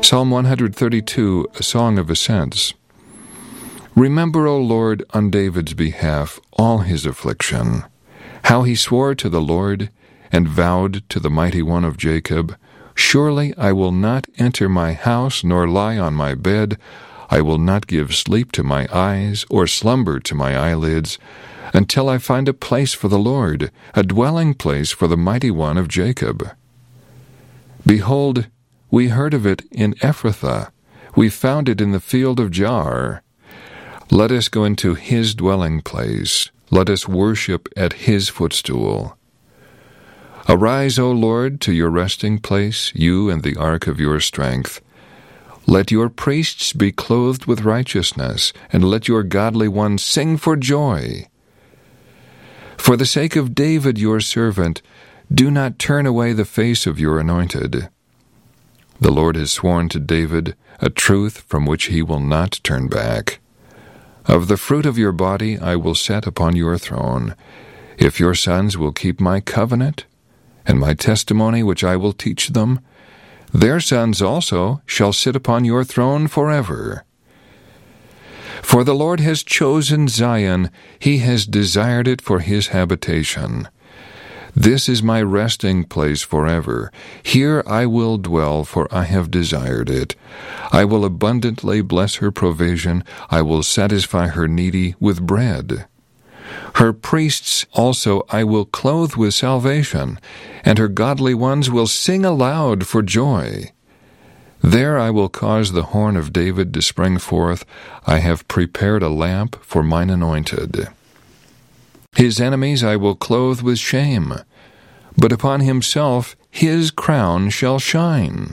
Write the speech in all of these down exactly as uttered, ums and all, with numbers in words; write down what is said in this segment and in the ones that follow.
Psalm one thirty-two, a song of ascents. Remember, O Lord, on David's behalf, all his affliction, how he swore to the Lord, and vowed to the Mighty One of Jacob, Surely I will not enter my house, nor lie on my bed. I will not give sleep to my eyes, or slumber to my eyelids, until I find a place for the Lord, a dwelling place for the Mighty One of Jacob. Behold, we heard of it in Ephrathah, we found it in the field of Jaar. Let us go into his dwelling place, let us worship at his footstool. Arise, O Lord, to your resting place, you and the ark of your strength. Let your priests be clothed with righteousness, and let your godly ones sing for joy. For the sake of David your servant, do not turn away the face of your anointed. The Lord has sworn to David a truth from which he will not turn back. Of the fruit of your body I will set upon your throne, if your sons will keep my covenant, and my testimony which I will teach them, their sons also shall sit upon your throne forever. For the Lord has chosen Zion, he has desired it for his habitation. This is my resting place forever. Here I will dwell, for I have desired it. I will abundantly bless her provision. I will satisfy her needy with bread. Her priests also I will clothe with salvation, and her godly ones will sing aloud for joy. There I will cause the horn of David to spring forth. I have prepared a lamp for mine anointed. His enemies I will clothe with shame, but upon himself his crown shall shine.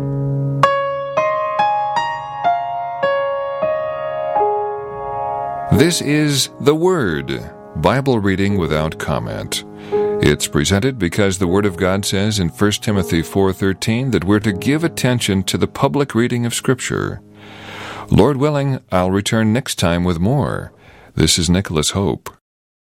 This is The Word, Bible reading without comment. It's presented because the Word of God says in First Timothy four thirteen that we're to give attention to the public reading of Scripture. Lord willing, I'll return next time with more. This is Nicholas Hope.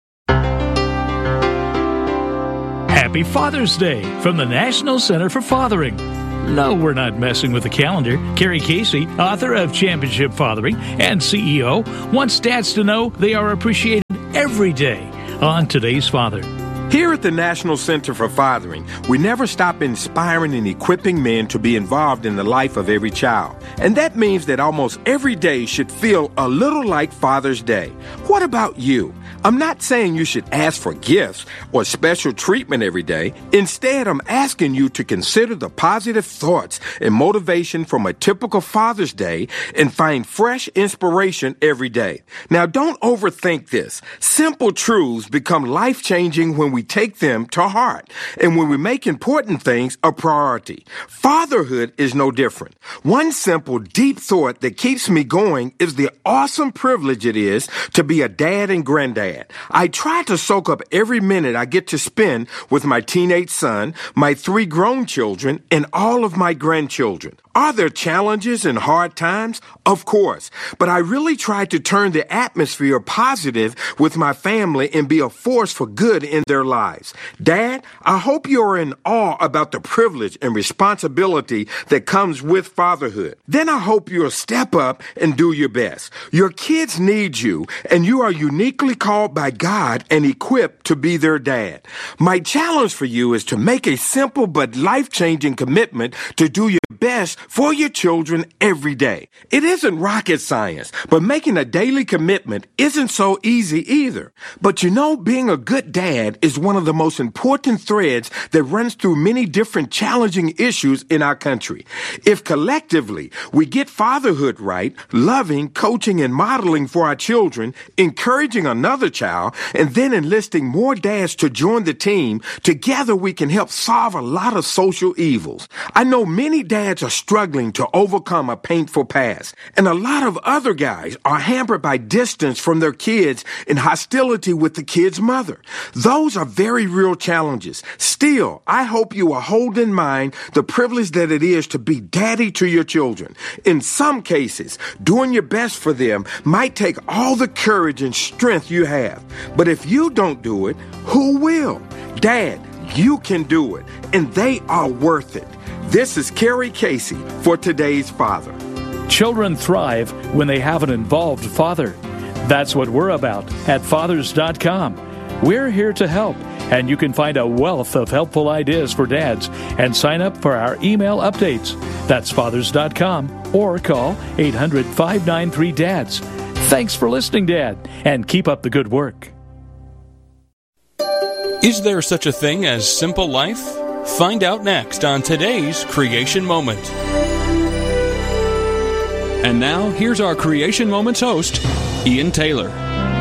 Happy Father's Day from the National Center for Fathering. No, we're not messing with the calendar. Carrie Casey, author of Championship Fathering and C E O, wants dads to know they are appreciated every day on today's Father. Here at the National Center for Fathering, we never stop inspiring and equipping men to be involved in the life of every child. And that means that almost every day should feel a little like Father's Day. What about you? I'm not saying you should ask for gifts or special treatment every day. Instead, I'm asking you to consider the positive thoughts and motivation from a typical Father's Day and find fresh inspiration every day. Now, don't overthink this. Simple truths become life-changing when we take them to heart and when we make important things a priority. Fatherhood is no different. One simple, deep thought that keeps me going is the awesome privilege it is to be a dad and granddad. I try to soak up every minute I get to spend with my teenage son, my three grown children, and all of my grandchildren. Are there challenges and hard times? Of course. But I really try to turn the atmosphere positive with my family and be a force for good in their lives. Dad, I hope you're in awe about the privilege and responsibility that comes with fatherhood. Then I hope you'll step up and do your best. Your kids need you, and you are uniquely called by God and equipped to be their dad. My challenge for you is to make a simple but life-changing commitment to do your best for your children every day. It isn't rocket science, but making a daily commitment isn't so easy either. But you know, being a good dad is one of the most important threads that runs through many different challenging issues in our country. If collectively we get fatherhood right, loving, coaching, and modeling for our children, encouraging another child, and then enlisting more dads to join the team, together we can help solve a lot of social evils. I know many dads are struggling to overcome a painful past, and a lot of other guys are hampered by distance from their kids and hostility with the kid's mother. Those are very real challenges. Still, I hope you will hold in mind the privilege that it is to be daddy to your children. In some cases, doing your best for them might take all the courage and strength you have. But if you don't do it, who will? Dad, you can do it, and they are worth it. This is Kerry Casey for Today's Father. Children thrive when they have an involved father. That's what we're about at fathers dot com. We're here to help, and you can find a wealth of helpful ideas for dads and sign up for our email updates. That's fathers dot com or call eight hundred, five nine three, D A D S. Thanks for listening, Dad, and keep up the good work. Is there such a thing as simple life? Find out next on today's Creation Moment. And now, here's our Creation Moments host, Ian Taylor.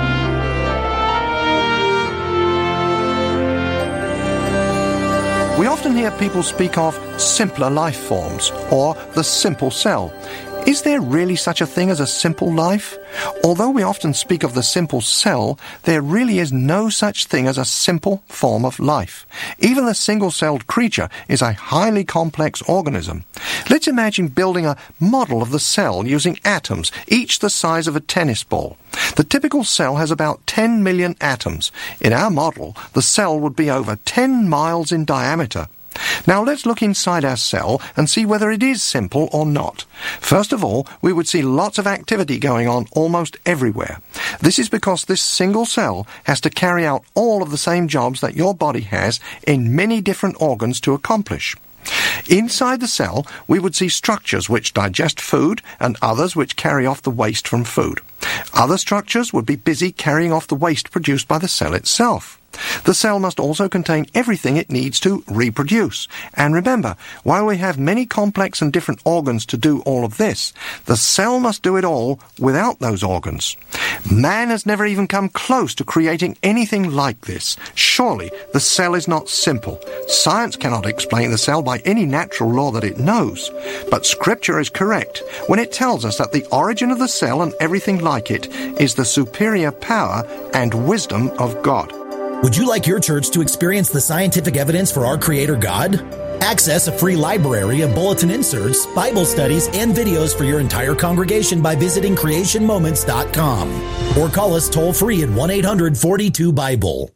We often hear people speak of simpler life forms, or the simple cell. Is there really such a thing as a simple life? Although we often speak of the simple cell, there really is no such thing as a simple form of life. Even the single-celled creature is a highly complex organism. Let's imagine building a model of the cell using atoms, each the size of a tennis ball. The typical cell has about ten million atoms. In our model, the cell would be over ten miles in diameter. Now let's look inside our cell and see whether it is simple or not. First of all, we would see lots of activity going on almost everywhere. This is because this single cell has to carry out all of the same jobs that your body has in many different organs to accomplish. Inside the cell, we would see structures which digest food and others which carry off the waste from food. Other structures would be busy carrying off the waste produced by the cell itself. The cell must also contain everything it needs to reproduce. And remember, while we have many complex and different organs to do all of this, the cell must do it all without those organs. Man has never even come close to creating anything like this. Surely the cell is not simple. Science cannot explain the cell by any natural law that it knows. But Scripture is correct when it tells us that the origin of the cell and everything like it is the superior power and wisdom of God. Would you like your church to experience the scientific evidence for our Creator God? Access a free library of bulletin inserts, Bible studies, and videos for your entire congregation by visiting creation moments dot com. Or call us toll-free at one eight hundred, forty-two, Bible.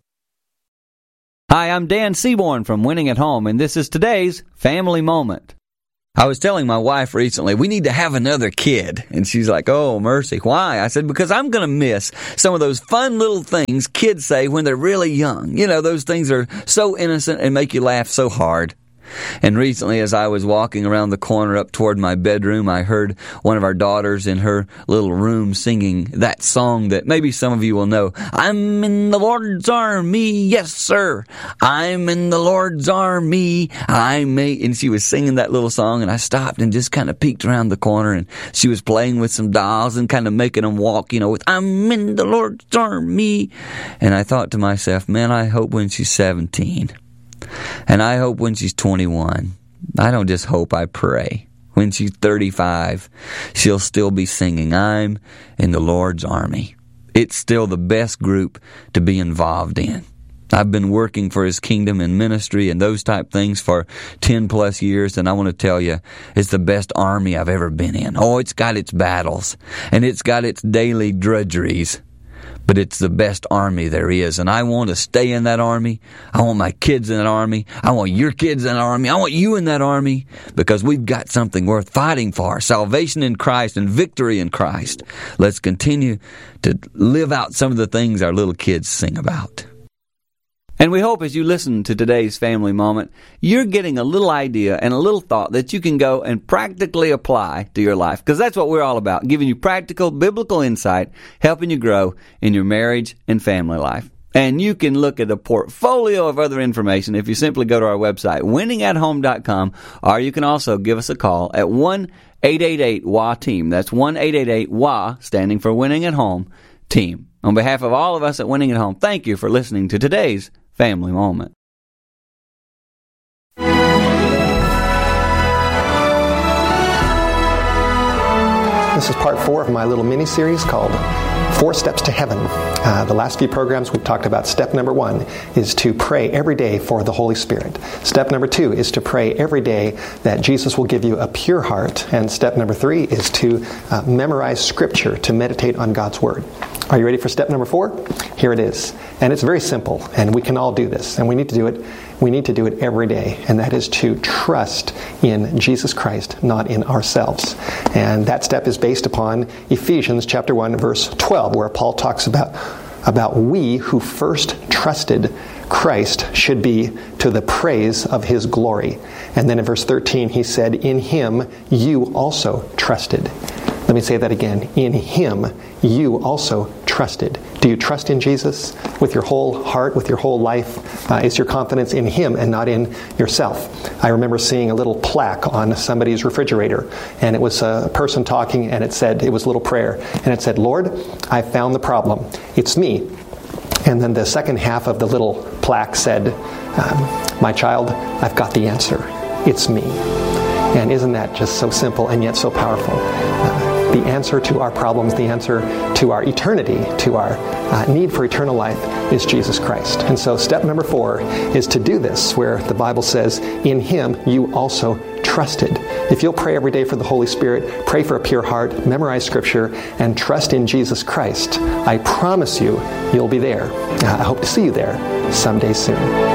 Hi, I'm Dan Seaborn from Winning at Home, and this is today's Family Moment. I was telling my wife recently, we need to have another kid. And she's like, oh, mercy, why? I said, because I'm going to miss some of those fun little things kids say when they're really young. You know, those things are so innocent and make you laugh so hard. And recently, as I was walking around the corner up toward my bedroom, I heard one of our daughters in her little room singing that song that maybe some of you will know. I'm in the Lord's army, yes, sir. I'm in the Lord's army. I may. And she was singing that little song, and I stopped and just kind of peeked around the corner, and she was playing with some dolls and kind of making them walk, you know, with I'm in the Lord's army. And I thought to myself, man, I hope when she's seventeen. And I hope when she's twenty-one, I don't just hope, I pray, when she's thirty-five, she'll still be singing, I'm in the Lord's army. It's still the best group to be involved in. I've been working for His kingdom and ministry and those type things for ten plus years, and I want to tell you, it's the best army I've ever been in. Oh, it's got its battles, and it's got its daily drudgeries. But it's the best army there is, and I want to stay in that army. I want my kids in that army. I want your kids in that army. I want you in that army, because we've got something worth fighting for, salvation in Christ and victory in Christ. Let's continue to live out some of the things our little kids sing about. And we hope as you listen to today's Family Moment, you're getting a little idea and a little thought that you can go and practically apply to your life. Because that's what we're all about, giving you practical, biblical insight, helping you grow in your marriage and family life. And you can look at a portfolio of other information if you simply go to our website, winning at home dot com, or you can also give us a call at one eight eight eight W A team. That's one eight eight eight W A, standing for Winning at Home, team. On behalf of all of us at Winning at Home, thank you for listening to today's Family Moment. This is part four of my little mini-series called Four Steps to Heaven. Uh, the last few programs we've talked about step number one is to pray every day for the Holy Spirit. Step number two is to pray every day that Jesus will give you a pure heart. And step number three is to uh, memorize Scripture, to meditate on God's Word. Are you ready for step number four? Here it is. And it's very simple, and we can all do this. And we need to do it. We need to do it every day, and that is to trust in Jesus Christ, not in ourselves. And that step is based upon Ephesians chapter one, verse twelve, where Paul talks about, about we who first trusted Christ should be to the praise of His glory. And then in verse thirteen, he said, in Him you also trusted. Let me say that again. In Him you also trusted. Do you trust in Jesus with your whole heart, with your whole life? Uh, is your confidence in Him and not in yourself? I remember seeing a little plaque on somebody's refrigerator, and it was a person talking, and it said, it was a little prayer, and it said, Lord, I found the problem. It's me. And then the second half of the little plaque said, um, my child, I've got the answer. It's me. And isn't that just so simple and yet so powerful? Uh, the answer to our problems, the answer to our eternity, to our uh, need for eternal life is Jesus Christ. And so step number four is to do this, where the Bible says, in Him you also trusted. If you'll pray every day for the Holy Spirit, pray for a pure heart, memorize Scripture, and trust in Jesus Christ, I promise you, you'll be there. Uh, I hope to see you there someday soon.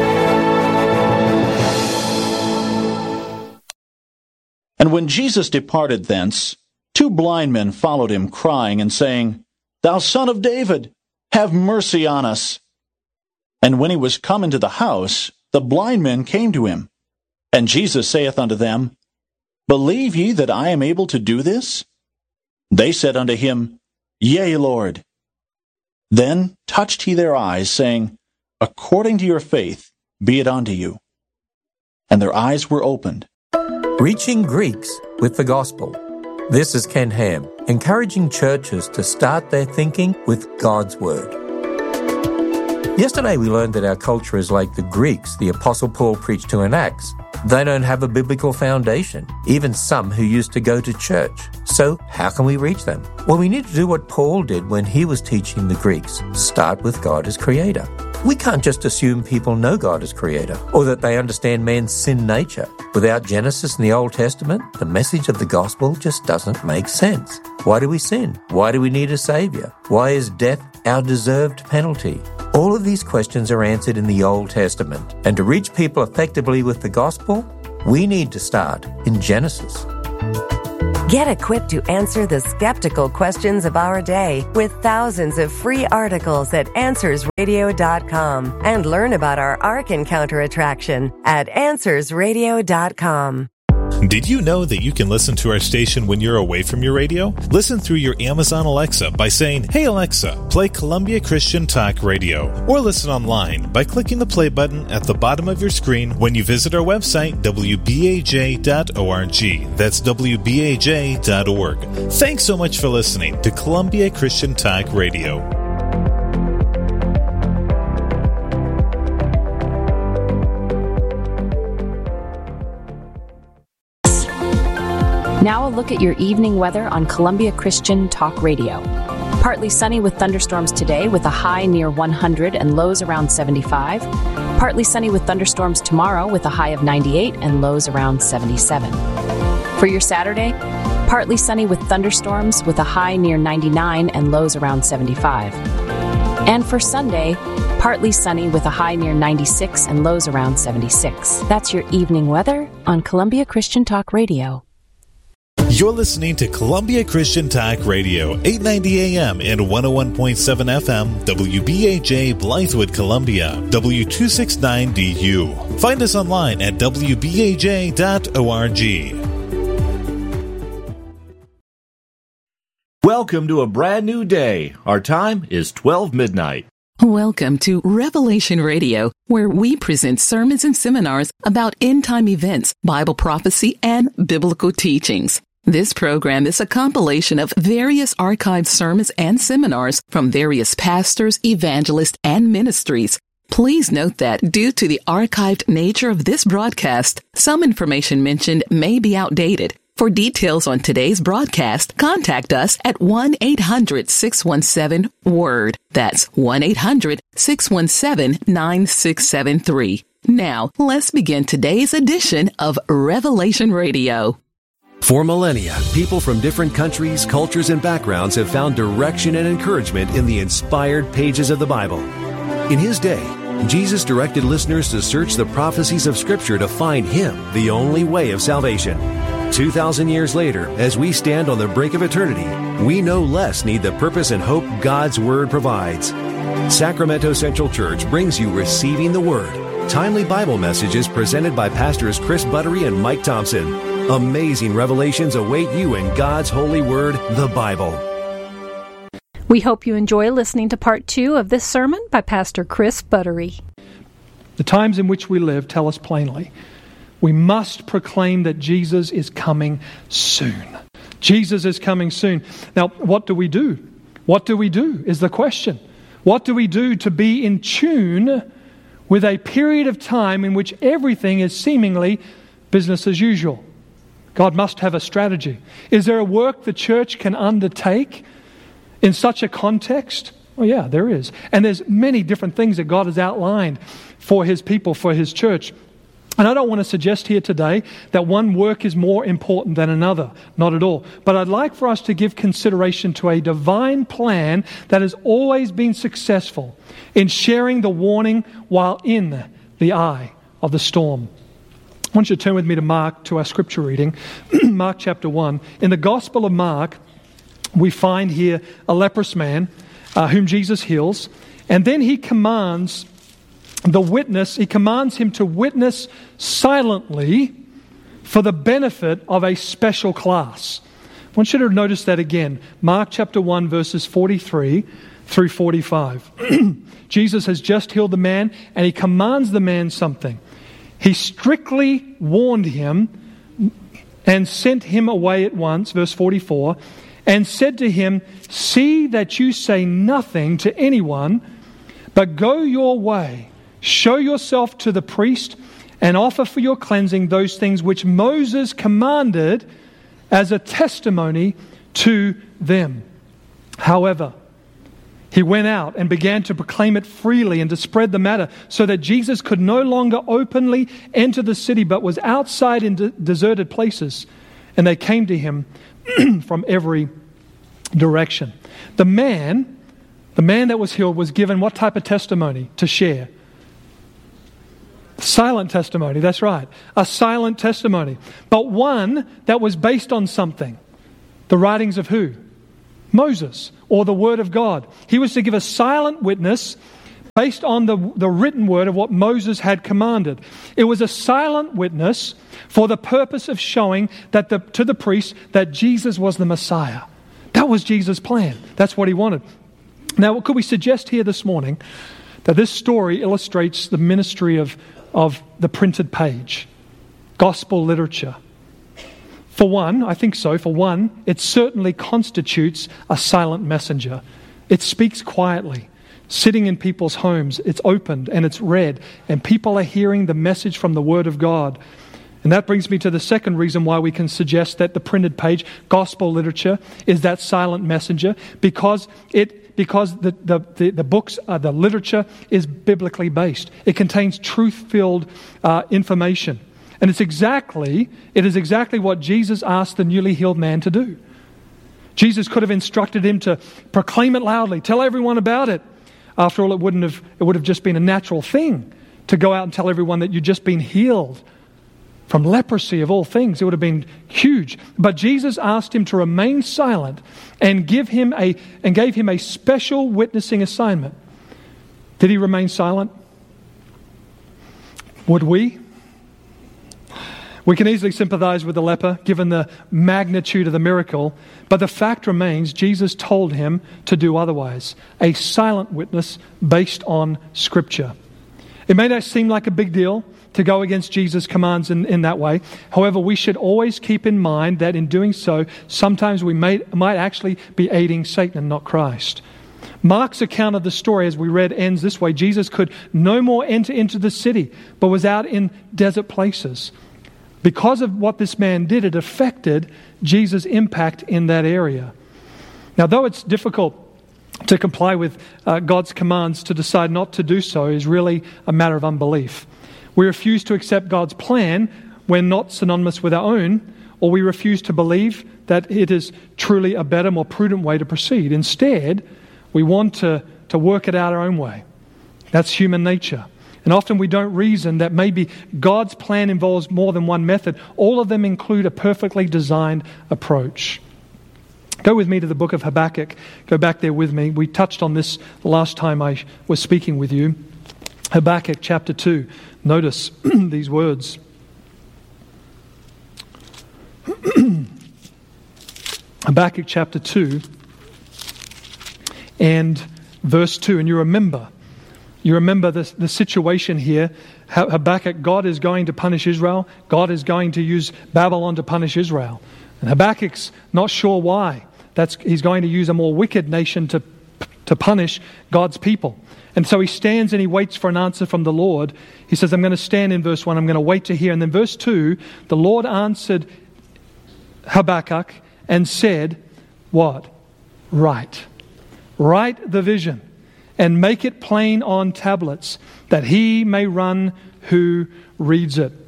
And when Jesus departed thence, two blind men followed him, crying and saying, Thou Son of David, have mercy on us. And when he was come into the house, the blind men came to him. And Jesus saith unto them, Believe ye that I am able to do this? They said unto him, Yea, Lord. Then touched he their eyes, saying, According to your faith be it unto you. And their eyes were opened. Reaching Greeks with the Gospel. This is Ken Ham, encouraging churches to start their thinking with God's Word. Yesterday we learned that our culture is like the Greeks the Apostle Paul preached to in Acts. They don't have a biblical foundation, even some who used to go to church. So how can we reach them? Well, we need to do what Paul did when he was teaching the Greeks. Start with God as Creator. We can't just assume people know God as Creator, or that they understand man's sin nature. Without Genesis in the Old Testament, the message of the gospel just doesn't make sense. Why do we sin? Why do we need a Savior? Why is death our deserved penalty? All of these questions are answered in the Old Testament, and to reach people effectively with the gospel, we need to start in Genesis. Get equipped to answer the skeptical questions of our day with thousands of free articles at answers radio dot com, and learn about our Ark Encounter attraction at answers radio dot com. Did you know that you can listen to our station when you're away from your radio? Listen through your Amazon Alexa by saying, Hey Alexa, play Columbia Christian Talk Radio. Or listen online by clicking the play button at the bottom of your screen when you visit our website, w b a j dot org. That's w b a j dot org. Thanks so much for listening to Columbia Christian Talk Radio. Now a look at your evening weather on Columbia Christian Talk Radio. Partly sunny with thunderstorms today with a high near one hundred and lows around seventy-five. Partly sunny with thunderstorms tomorrow with a high of ninety-eight and lows around seventy-seven. For your Saturday, partly sunny with thunderstorms with a high near ninety-nine and lows around seventy-five. And for Sunday, partly sunny with a high near ninety-six and lows around seventy-six. That's your evening weather on Columbia Christian Talk Radio. You're listening to Columbia Christian Talk Radio, eight ninety A M and one oh one point seven F M, W B A J, Blythewood, Columbia, W two sixty-nine D U. Find us online at w b a j dot org. Welcome to a brand new day. Our time is twelve midnight. Welcome to Revelation Radio, where we present sermons and seminars about end-time events, Bible prophecy, and biblical teachings. This program is a compilation of various archived sermons and seminars from various pastors, evangelists, and ministries. Please note that due to the archived nature of this broadcast, some information mentioned may be outdated. For details on today's broadcast, contact us at one eight hundred six one seven WORD. That's one eight hundred six one seven nine six seven three. Now, let's begin today's edition of Revelation Radio. For millennia, people from different countries, cultures, and backgrounds have found direction and encouragement in the inspired pages of the Bible. In His day, Jesus directed listeners to search the prophecies of Scripture to find Him, the only way of salvation. Two thousand years later, as we stand on the brink of eternity, we no less need the purpose and hope God's Word provides. Sacramento Central Church brings you Receiving the Word, timely Bible messages presented by Pastors Chris Buttery and Mike Thompson. Amazing revelations await you in God's holy word, the Bible. We hope you enjoy listening to part two of this sermon by Pastor Chris Buttery. The times in which we live tell us plainly, we must proclaim that Jesus is coming soon. Jesus is coming soon. Now, what do we do? What do we do is the question. What do we do to be in tune with a period of time in which everything is seemingly business as usual? God must have a strategy. Is there a work the church can undertake in such a context? Well, yeah, there is. And there's many different things that God has outlined for His people, for His church. And I don't want to suggest here today that one work is more important than another. Not at all. But I'd like for us to give consideration to a divine plan that has always been successful in sharing the warning while in the eye of the storm. I want you to turn with me to Mark, to our scripture reading, Mark chapter one. In the Gospel of Mark, we find here a leprous man uh, whom Jesus heals, and then He commands the witness, He commands him to witness silently for the benefit of a special class. I want you to notice that again. Mark chapter one, verses forty-three through forty-five. Jesus has just healed the man, and He commands the man something. He strictly warned him and sent him away at once, verse forty-four, and said to him, "See that you say nothing to anyone, but go your way, show yourself to the priest, and offer for your cleansing those things which Moses commanded as a testimony to them." However, he went out and began to proclaim it freely and to spread the matter, so that Jesus could no longer openly enter the city, but was outside in de- deserted places. And they came to him from every direction. The man, the man that was healed was given what type of testimony to share? Silent testimony, that's right. A silent testimony. But one that was based on something. The writings of who? Moses, or the Word of God. He was to give a silent witness based on the, the written word of what Moses had commanded. It was a silent witness for the purpose of showing that the, to the priest that Jesus was the Messiah. That was Jesus' plan. That's what He wanted. Now, could we suggest here this morning that this story illustrates the ministry of, of the printed page, gospel literature? For one, I think so, for one, it certainly constitutes a silent messenger. It speaks quietly, sitting in people's homes. It's opened and it's read, and people are hearing the message from the Word of God. And that brings me to the second reason why we can suggest that the printed page, gospel literature, is that silent messenger, because it because the, the, the, the books, uh, the literature is biblically based. It contains truth-filled uh, information. And it's exactly, it is exactly what Jesus asked the newly healed man to do. Jesus could have instructed him to proclaim it loudly, tell everyone about it. After all, it wouldn't have, it would have just been a natural thing to go out and tell everyone that you'd just been healed from leprosy of all things. It would have been huge. But Jesus asked him to remain silent and give him a and gave him a special witnessing assignment. Did he remain silent? Would we? We can easily sympathize with the leper, given the magnitude of the miracle, but the fact remains, Jesus told him to do otherwise. A silent witness based on Scripture. It may not seem like a big deal to go against Jesus' commands in, in that way. However, we should always keep in mind that in doing so, sometimes we may, might actually be aiding Satan and not Christ. Mark's account of the story, as we read, ends this way. Jesus could no more enter into the city, but was out in desert places. Because of what this man did, it affected Jesus' impact in that area. Now, though it's difficult to comply with uh, God's commands, to decide not to do so is really a matter of unbelief. We refuse to accept God's plan when not synonymous with our own, or we refuse to believe that it is truly a better, more prudent way to proceed. Instead, we want to, to work it out our own way. That's human nature. And often we don't reason that maybe God's plan involves more than one method. All of them include a perfectly designed approach. Go with me to the book of Habakkuk. Go back there with me. We touched on this the last time I was speaking with you. Habakkuk chapter two. Notice these words. Habakkuk chapter two and verse two. And you remember, you remember the, the situation here. Habakkuk, God is going to punish Israel. God is going to use Babylon to punish Israel. And Habakkuk's not sure why. That's, he's going to use a more wicked nation to, to punish God's people. And so he stands and he waits for an answer from the Lord. He says, I'm going to stand in verse one. I'm going to wait to hear. And then verse two, the Lord answered Habakkuk and said, what? Write. Write the vision and make it plain on tablets, that he may run who reads it.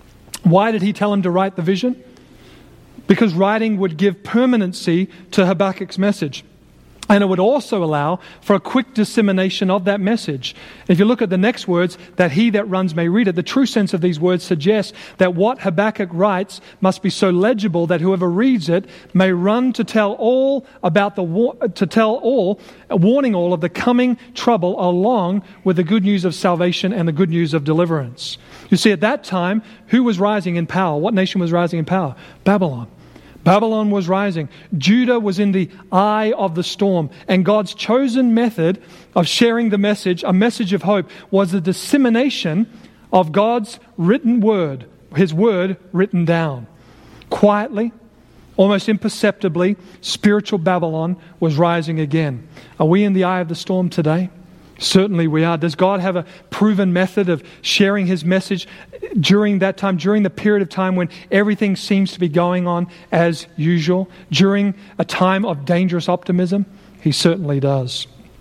Why did he tell him to write the vision? Because writing would give permanency to Habakkuk's message. And it would also allow for a quick dissemination of that message. If you look at the next words, that he that runs may read it, the true sense of these words suggests that what Habakkuk writes must be so legible that whoever reads it may run to tell all about the to tell all, warning all of the coming trouble along with the good news of salvation and the good news of deliverance. You see, at that time, who was rising in power? What nation was rising in power? Babylon. Babylon was rising. Judah was in the eye of the storm. And God's chosen method of sharing the message, a message of hope, was the dissemination of God's written word, His word written down. Quietly, almost imperceptibly, spiritual Babylon was rising again. Are we in the eye of the storm today? Certainly we are. Does God have a proven method of sharing His message during that time, during the period of time when everything seems to be going on as usual, during a time of dangerous optimism? He certainly does.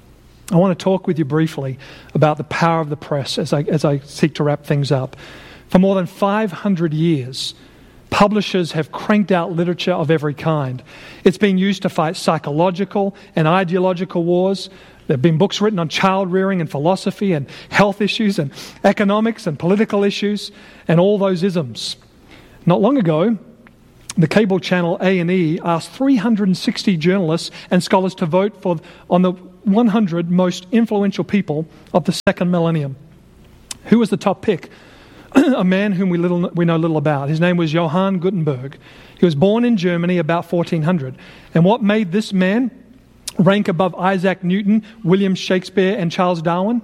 I want to talk with you briefly about the power of the press as I, as I seek to wrap things up. For more than five hundred years, publishers have cranked out literature of every kind. It's been used to fight psychological and ideological wars. There have been books written on child rearing and philosophy and health issues and economics and political issues and all those isms. Not long ago, the cable channel A and E asked three hundred sixty journalists and scholars to vote for on the one hundred most influential people of the second millennium. Who was the top pick? A man whom we little we know little about. His name was Johann Gutenberg. He was born in Germany about fourteen hundred. And what made this man rank above Isaac Newton, William Shakespeare, and Charles Darwin?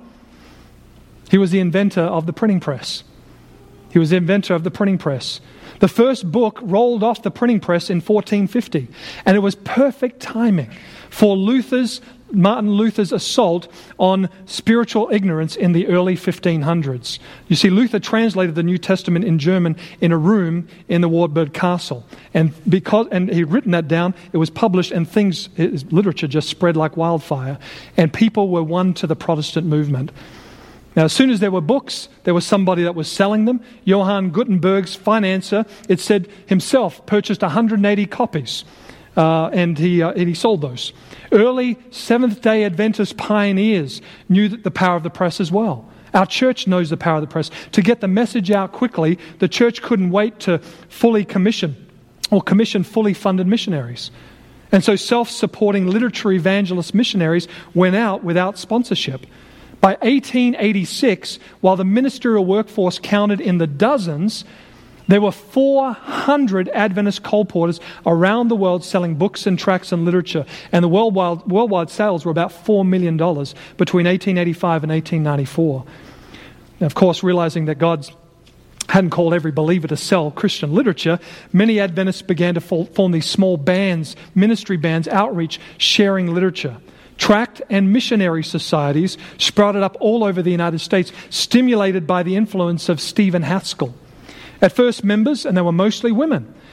He was the inventor of the printing press. He was the inventor of the printing press. The first book rolled off the printing press in fourteen fifty, and it was perfect timing for Luther's Martin Luther's assault on spiritual ignorance in the early fifteen hundreds. You see, Luther translated the New Testament in German in a room in the Wartburg Castle. And because and he'd written that down, it was published, and things, his literature just spread like wildfire. And people were won to the Protestant movement. Now, as soon as there were books, there was somebody that was selling them. Johann Gutenberg's financier, it said himself, purchased one hundred eighty copies. Uh, and he uh, and he sold those. Early Seventh-day Adventist pioneers knew that the power of the press as well. Our church knows the power of the press. To get the message out quickly, the church couldn't wait to fully commission or commission fully funded missionaries. And so self-supporting literature evangelist missionaries went out without sponsorship. By eighteen eighty-six, while the ministerial workforce counted in the dozens, there were four hundred Adventist colporteurs around the world selling books and tracts and literature. And the worldwide, worldwide sales were about four million dollars between eighteen eighty-five and eighteen ninety-four. Now, of course, realizing that God hadn't called every believer to sell Christian literature, many Adventists began to form these small bands, ministry bands, outreach, sharing literature. Tract and missionary societies sprouted up all over the United States, stimulated by the influence of Stephen Haskell. At first, members, and they were mostly women,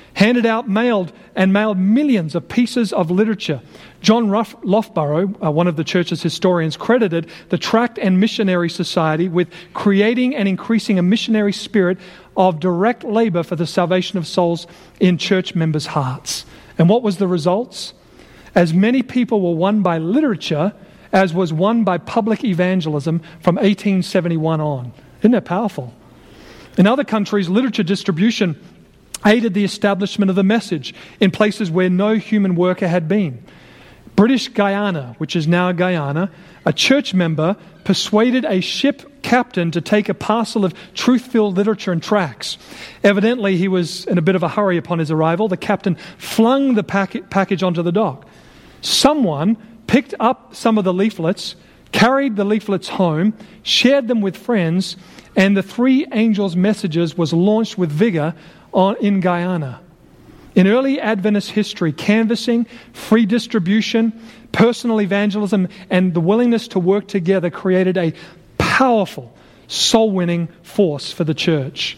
handed out, mailed, and mailed millions of pieces of literature. John Ruff, Loughborough, uh, one of the church's historians, credited the Tract and Missionary Society with creating and increasing a missionary spirit of direct labor for the salvation of souls in church members' hearts. And what was the results? As many people were won by literature as was won by public evangelism from eighteen seventy-one on. Isn't that powerful? In other countries, literature distribution aided the establishment of the message in places where no human worker had been. British Guiana, which is now Guyana, a church member persuaded a ship captain to take a parcel of truth-filled literature and tracts. Evidently, he was in a bit of a hurry upon his arrival. The captain flung the pack- package onto the dock. Someone picked up some of the leaflets, carried the leaflets home, shared them with friends, and the Three Angels' Messages was launched with vigor on, in Guyana. In early Adventist history, canvassing, free distribution, personal evangelism, and the willingness to work together created a powerful soul-winning force for the church.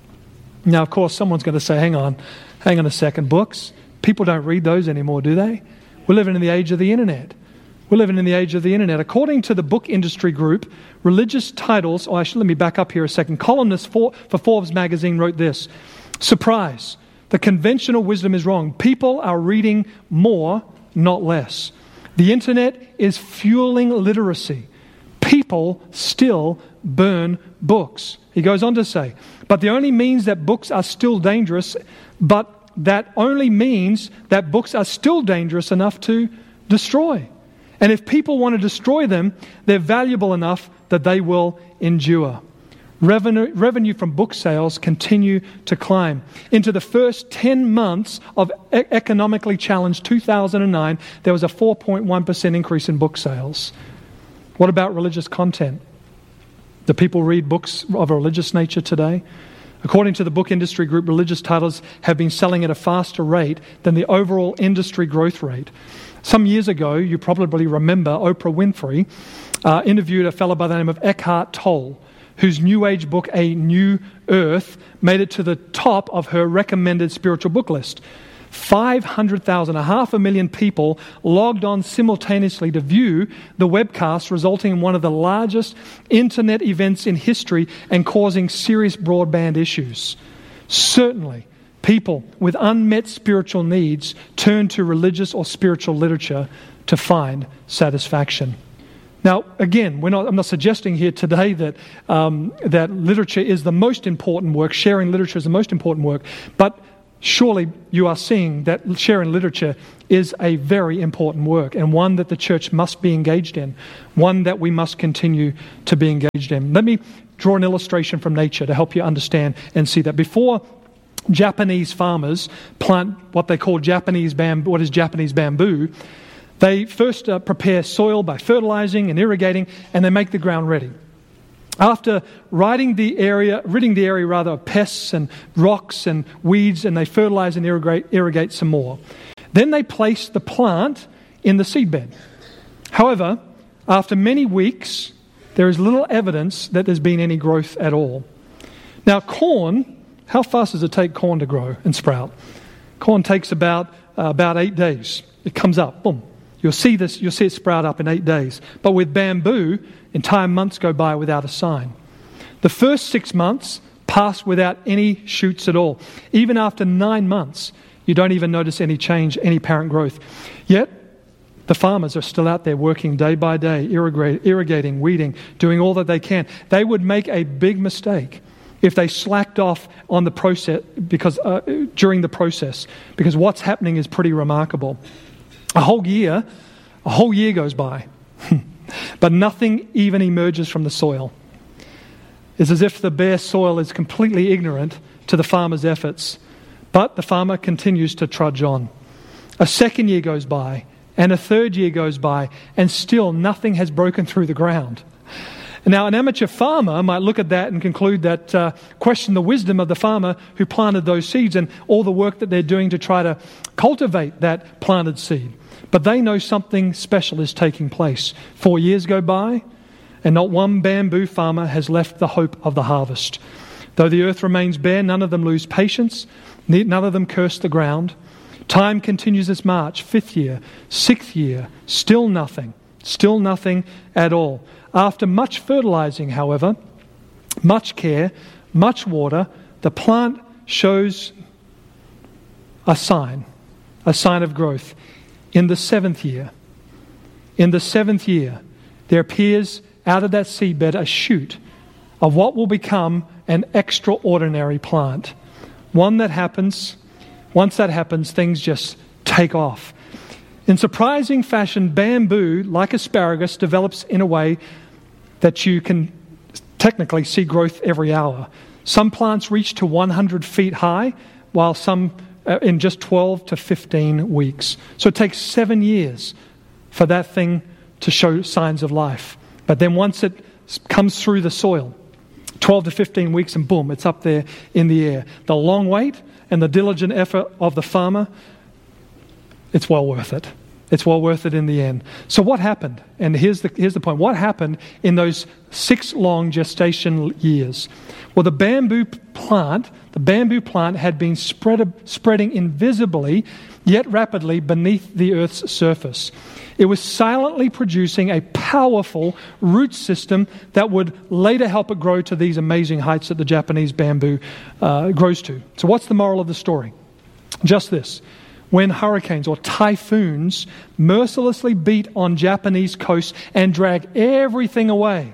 Now, of course, someone's going to say, hang on, hang on a second, books? People don't read those anymore, do they? We're living in the age of the internet. We're living in the age of the internet. According to the book industry group, religious titles, oh, actually, let me back up here a second. Columnist for, for Forbes magazine wrote this: surprise, the conventional wisdom is wrong. People are reading more, not less. The internet is fueling literacy. People still burn books. He goes on to say, but the only means that books are still dangerous, but that only means that books are still dangerous enough to destroy. And if people want to destroy them, they're valuable enough that they will endure. Revenue, revenue from book sales continue to climb. Into the first ten months of e- economically challenged two thousand nine, there was a four point one percent increase in book sales. What about religious content? Do people read books of a religious nature today? According to the book industry group, religious titles have been selling at a faster rate than the overall industry growth rate. Some years ago, you probably remember Oprah Winfrey uh, interviewed a fellow by the name of Eckhart Tolle, whose New Age book, A New Earth, made it to the top of her recommended spiritual book list. five hundred thousand, a half a million people logged on simultaneously to view the webcast, resulting in one of the largest internet events in history and causing serious broadband issues. Certainly, people with unmet spiritual needs turn to religious or spiritual literature to find satisfaction. Now, again, we're not, I'm not suggesting here today that um, that literature is the most important work, sharing literature is the most important work, but surely you are seeing that sharing literature is a very important work and one that the church must be engaged in, one that we must continue to be engaged in. Let me draw an illustration from nature to help you understand and see that. Before Japanese farmers plant what they call Japanese bamboo, what is Japanese bamboo, they first uh, prepare soil by fertilizing and irrigating, and they make the ground ready. After ridding the area, ridding the area rather of pests and rocks and weeds, and they fertilize and irrigate, irrigate some more. Then they place the plant in the seedbed. However, after many weeks, there is little evidence that there's been any growth at all. Now, corn, how fast does it take corn to grow and sprout? Corn takes about uh, about eight days. It comes up, boom. You'll see this. You'll see it sprout up in eight days. But with bamboo, entire months go by without a sign. The first six months pass without any shoots at all. Even after nine months, you don't even notice any change, any apparent growth. Yet, the farmers are still out there working day by day, irrigating, weeding, doing all that they can. They would make a big mistake if they slacked off on the process because uh, during the process, because what's happening is pretty remarkable. A whole year, a whole year goes by, but nothing even emerges from the soil. It's as if the bare soil is completely ignorant to the farmer's efforts, but the farmer continues to trudge on. A second year goes by, and a third year goes by, and still nothing has broken through the ground. Now, an amateur farmer might look at that and conclude that, uh, question the wisdom of the farmer who planted those seeds and all the work that they're doing to try to cultivate that planted seed. But they know something special is taking place. Four years go by, and not one bamboo farmer has left the hope of the harvest. Though the earth remains bare, none of them lose patience, none of them curse the ground. Time continues its march, fifth year, sixth year, still nothing, still nothing at all. After much fertilizing, however, much care, much water, the plant shows a sign, a sign of growth. In the seventh year, in the seventh year, there appears out of that seedbed a shoot of what will become an extraordinary plant. One that happens, once that happens, things just take off. In surprising fashion, bamboo, like asparagus, develops in a way that you can technically see growth every hour. Some plants reach to one hundred feet high, while some uh, in just twelve to fifteen weeks. So it takes seven years for that thing to show signs of life. But then once it comes through the soil, twelve to fifteen weeks, and boom, it's up there in the air. The long wait and the diligent effort of the farmer, it's well worth it. It's well worth it in the end. So what happened? And here's the here's the point. What happened in those six long gestation years? Well, the bamboo plant, the bamboo plant had been spread, spreading invisibly, yet rapidly beneath the earth's surface. It was silently producing a powerful root system that would later help it grow to these amazing heights that the Japanese bamboo uh, grows to. So what's the moral of the story? Just this. When hurricanes or typhoons mercilessly beat on Japanese coasts and drag everything away,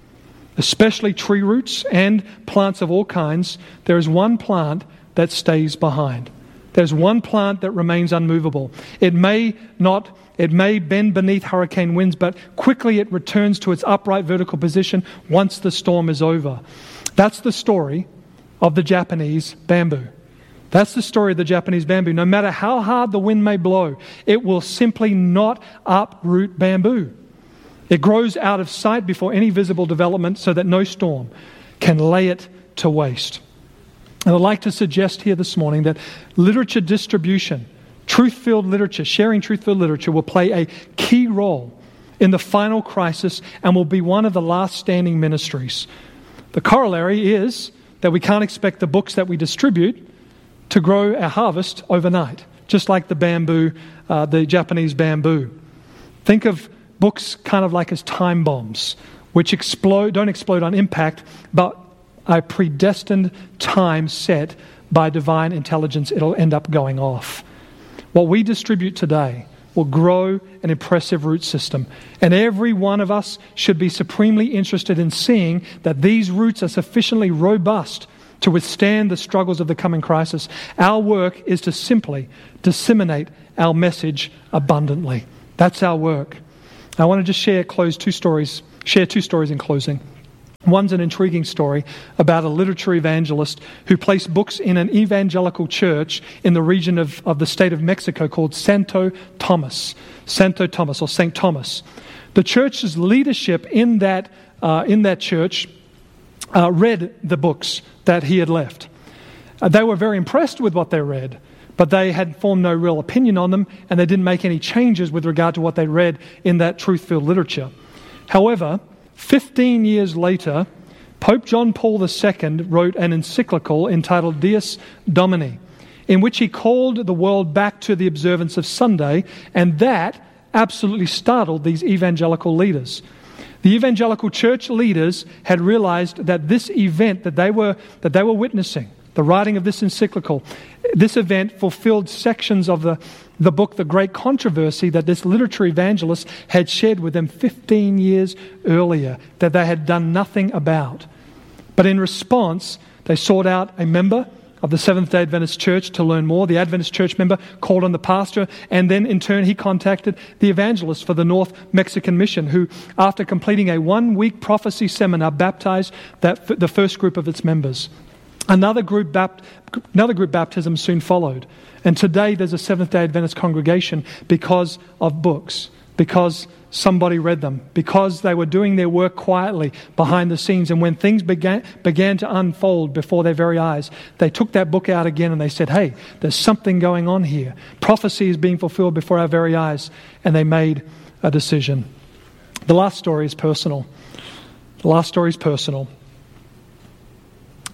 especially tree roots and plants of all kinds, there is one plant that stays behind. There's one plant that remains unmovable. It may not, it may bend beneath hurricane winds, but quickly it returns to its upright vertical position once the storm is over. That's the story of the Japanese bamboo. That's the story of the Japanese bamboo. No matter how hard the wind may blow, it will simply not uproot bamboo. It grows out of sight before any visible development so that no storm can lay it to waste. And I'd like to suggest here this morning that literature distribution, truth-filled literature, sharing truth-filled literature will play a key role in the final crisis and will be one of the last standing ministries. The corollary is that we can't expect the books that we distribute to grow our harvest overnight, just like the bamboo, uh, the Japanese bamboo. Think of books kind of like as time bombs, which explode, don't explode on impact, but a predestined time set by divine intelligence, it'll end up going off. What we distribute today will grow an impressive root system, and every one of us should be supremely interested in seeing that these roots are sufficiently robust to withstand the struggles of the coming crisis. Our work is to simply disseminate our message abundantly. That's our work. I want to just share close two stories, share two stories in closing. One's an intriguing story about a literature evangelist who placed books in an evangelical church in the region of, of the state of Mexico called Santo Tomas. Santo Tomas, or Saint Thomas. The church's leadership in that uh, in that church Uh, read the books that he had left. Uh, they were very impressed with what they read, but they had formed no real opinion on them, and they didn't make any changes with regard to what they read in that truth-filled literature. However, fifteen years later, Pope John Paul the Second wrote an encyclical entitled Dies Domini, in which he called the world back to the observance of Sunday, and that absolutely startled these evangelical leaders. The evangelical church leaders had realized that this event that they were that they were witnessing, the writing of this encyclical, this event fulfilled sections of the, the book, The Great Controversy, that this literature evangelist had shared with them fifteen years earlier, that they had done nothing about. But in response, they sought out a member of the Seventh-day Adventist Church to learn more. The Adventist church member called on the pastor, and then in turn he contacted the evangelist for the North Mexican Mission, who, after completing a one-week prophecy seminar, baptized that the first group of its members. Another group, bapt, another group baptism soon followed. And today there's a Seventh-day Adventist congregation because of books, because somebody read them, because they were doing their work quietly behind the scenes. And when things began began to unfold before their very eyes, they took that book out again and they said, hey, there's something going on here. Prophecy is being fulfilled before our very eyes. And they made a decision. The last story is personal. The last story is personal.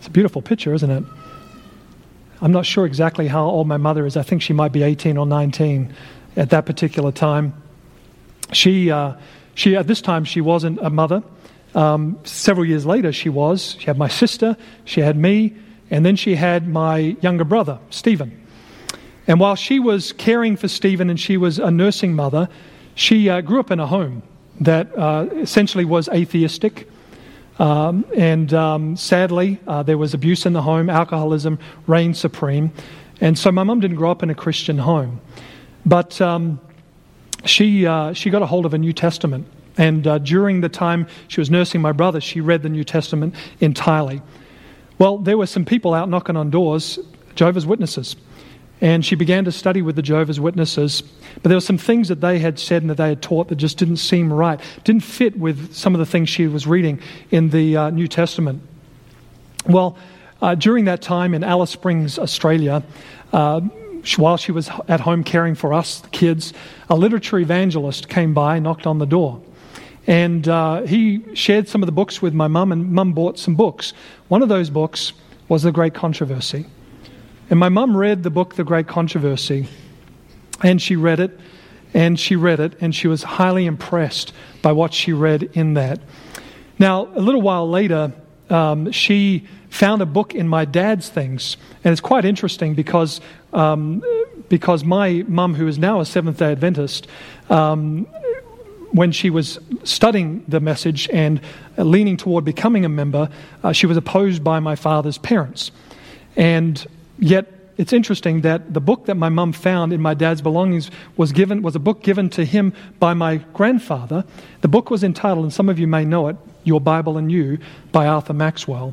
a beautiful picture, isn't it? I'm not sure exactly how old my mother is. I think she might be eighteen or nineteen at that particular time. She, uh, she at this time, she wasn't a mother. Um, several years later, she was. She had my sister, she had me, and then she had my younger brother, Stephen. And while she was caring for Stephen and she was a nursing mother, she uh, grew up in a home that uh, essentially was atheistic. Um, and um, sadly, uh, there was abuse in the home, alcoholism reigned supreme. And so my mum didn't grow up in a Christian home. But um, she uh, she got a hold of a New Testament. And uh, during the time she was nursing my brother, she read the New Testament entirely. Well, there were some people out knocking on doors, Jehovah's Witnesses. And she began to study with the Jehovah's Witnesses. But there were some things that they had said and that they had taught that just didn't seem right, didn't fit with some of the things she was reading in the uh, New Testament. Well, uh, during that time in Alice Springs, Australia, uh, while she was at home caring for us, the kids, a literature evangelist came by, knocked on the door. And uh, he shared some of the books with my mum, and mum bought some books. One of those books was The Great Controversy. And my mum read the book, The Great Controversy, and she read it, and she read it, and she was highly impressed by what she read in that. Now, a little while later, um, she found a book in my dad's things, and it's quite interesting because um, because my mum, who is now a Seventh-day Adventist, um, when she was studying the message and leaning toward becoming a member, uh, she was opposed by my father's parents. And yet, it's interesting that the book that my mum found in my dad's belongings was given was a book given to him by my grandfather. The book was entitled, and some of you may know it, Your Bible and You, by Arthur Maxwell.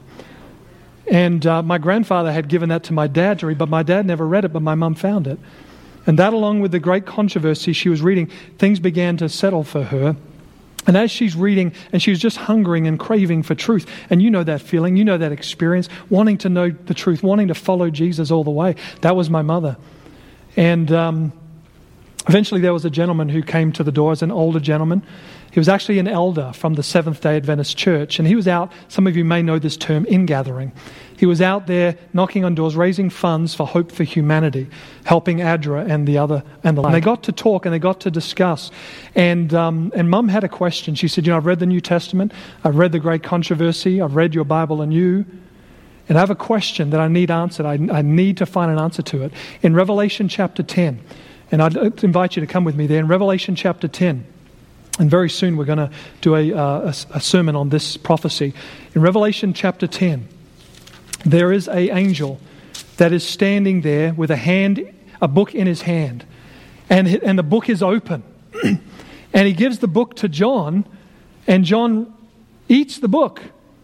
And uh, my grandfather had given that to my dad to read, but my dad never read it, but my mum found it. And that, along with the Great Controversy she was reading, things began to settle for her. And as she's reading, and she was just hungering and craving for truth, and you know that feeling, you know that experience, wanting to know the truth, wanting to follow Jesus all the way. That was my mother. And um, eventually there was a gentleman who came to the door, as an older gentleman. He was actually an elder from the Seventh-day Adventist Church, and he was out, some of you may know this term, ingathering. He was out there knocking on doors, raising funds for Hope for Humanity, helping ADRA and the other and the like. And they got to talk and they got to discuss. And um, and Mum had a question. She said, you know, I've read the New Testament, I've read the Great Controversy, I've read Your Bible and You, and I have a question that I need answered. I, I need to find an answer to it. In Revelation chapter ten, and I'd invite you to come with me there, in Revelation chapter ten, and very soon we're going to do a, uh, a, a sermon on this prophecy. In Revelation chapter ten, there is an angel that is standing there with a hand, a book in his hand, and and the book is open, and he gives the book to John, and John eats the book,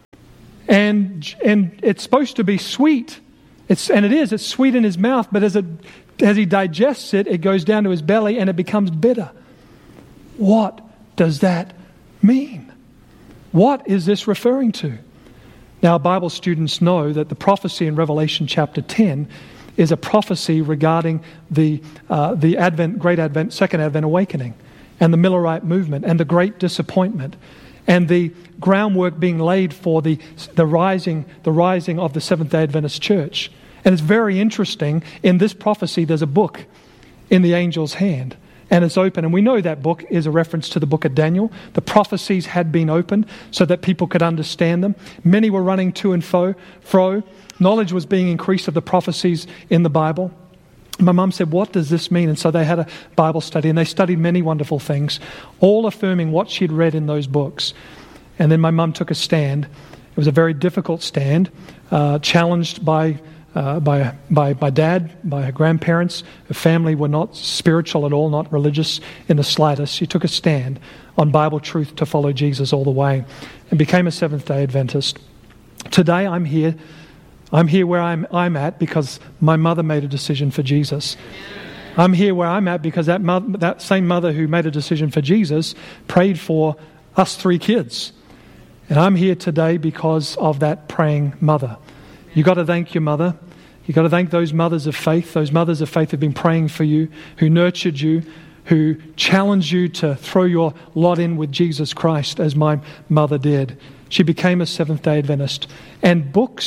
and and it's supposed to be sweet, it's and it is, it's sweet in his mouth, but as it as he digests it, it goes down to his belly and it becomes bitter. What does that mean? What is this referring to? Now, Bible students know that the prophecy in Revelation chapter ten is a prophecy regarding the uh, the Advent, Great Advent, Second Advent Awakening, and the Millerite movement, and the Great Disappointment, and the groundwork being laid for the the rising the rising of the Seventh-day Adventist Church. And it's very interesting. In this prophecy, there's a book in the angel's hand. And it's open. And we know that book is a reference to the book of Daniel. The prophecies had been opened so that people could understand them. Many were running to and fro. fro. Knowledge was being increased of the prophecies in the Bible. My mum said, what does this mean? And so they had a Bible study, and they studied many wonderful things, all affirming what she'd read in those books. And then my mum took a stand. It was a very difficult stand, uh, challenged by Uh, by by my dad, by her grandparents. Her family were not spiritual at all, not religious in the slightest. She took a stand on Bible truth to follow Jesus all the way and became a Seventh-day Adventist. Today I'm here. I'm here where I'm, I'm at because my mother made a decision for Jesus. I'm here where I'm at because that, mother, that same mother who made a decision for Jesus prayed for us three kids. And I'm here today because of that praying mother. You got to thank your mother. You got to thank those mothers of faith. Those mothers of faith have been praying for you, who nurtured you, who challenged you to throw your lot in with Jesus Christ, as my mother did. She became a Seventh-day Adventist. And books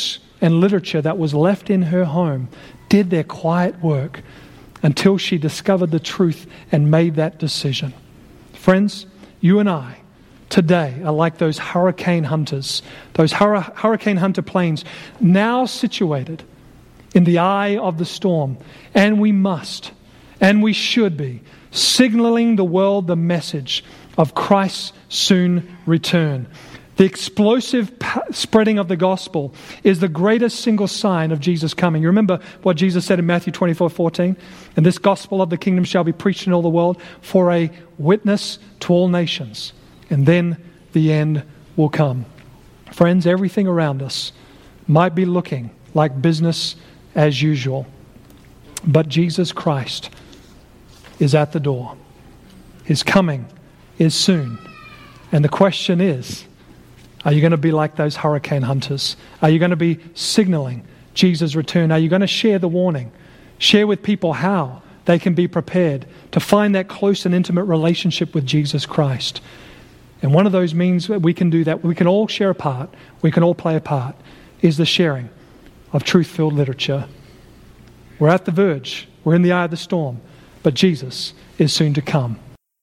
and literature that was left in her home did their quiet work until she discovered the truth and made that decision. Friends, you and I today are like those hurricane hunters, those hur- hurricane hunter planes now situated in the eye of the storm. And we must, and we should be, signaling the world the message of Christ's soon return. The explosive pa- spreading of the gospel is the greatest single sign of Jesus coming. You remember what Jesus said in Matthew twenty-four fourteen? And this gospel of the kingdom shall be preached in all the world for a witness to all nations. And then the end will come. Friends, everything around us might be looking like business as usual. But Jesus Christ is at the door. His coming is soon. And the question is, are you going to be like those hurricane hunters? Are you going to be signaling Jesus' return? Are you going to share the warning? Share with people how they can be prepared to find that close and intimate relationship with Jesus Christ. And one of those means that we can do that, we can all share a part, we can all play a part, is the sharing of truth-filled literature. We're at the verge. We're in the eye of the storm. But Jesus is soon to come.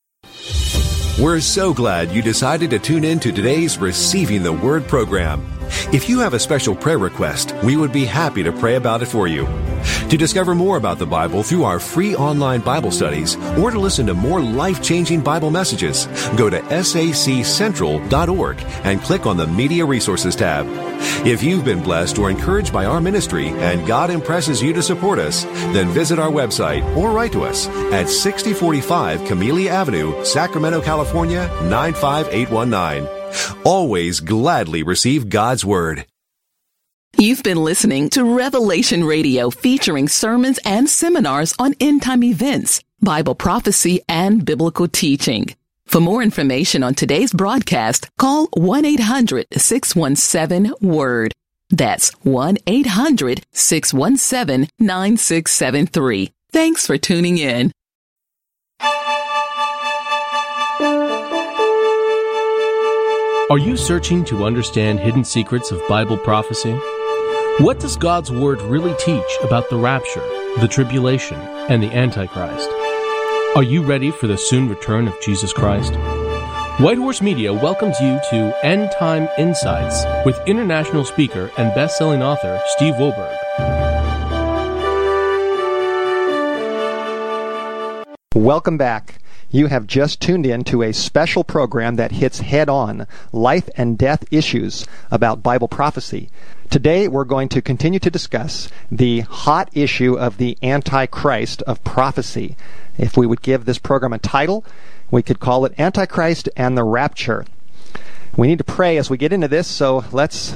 We're so glad you decided to tune in to today's Receiving the Word program. If you have a special prayer request, we would be happy to pray about it for you. To discover more about the Bible through our free online Bible studies, or to listen to more life-changing Bible messages, go to S A C central dot org and click on the Media Resources tab. If you've been blessed or encouraged by our ministry and God impresses you to support us, then visit our website or write to us at sixty forty-five Camellia Avenue, Sacramento, California, nine five eight one nine. Always gladly receive God's Word. You've been listening to Revelation Radio, featuring sermons and seminars on end-time events, Bible prophecy, and biblical teaching. For more information on today's broadcast, call one eight hundred six one seven WORD. That's one eight hundred six one seven nine six seven three. Thanks for tuning in. Are you searching to understand hidden secrets of Bible prophecy? What does God's Word really teach about the rapture, the tribulation, and the Antichrist? Are you ready for the soon return of Jesus Christ? White Horse Media welcomes you to End Time Insights with international speaker and best-selling author Steve Wohlberg. Welcome back. You have just tuned in to a special program that hits head-on life and death issues about Bible prophecy. Today we're going to continue to discuss the hot issue of the Antichrist of prophecy. If we would give this program a title, we could call it Antichrist and the Rapture. We need to pray as we get into this, so let's